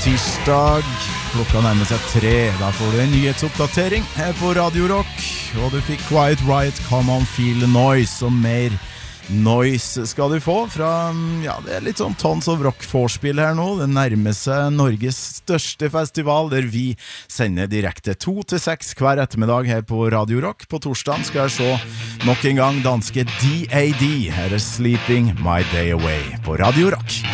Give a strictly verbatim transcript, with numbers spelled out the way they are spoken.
tirsdag. Klokka nærmer seg tre. Da får du en nyhetsoppdatering her på Radio Rock. Og du fikk Quiet Riot, Come On Feel the Noise. Og mer noise skal du få fra, ja, det er litt sånn Tons of Rock vorspiel her nå. Det nærmer seg Norges største festival, der vi sender direkte to til seks hver ettermiddag her på Radio Rock. På torsdagen skal jeg se nok en gang danske D A D. Her er Sleeping My Day Away på Radio Rock.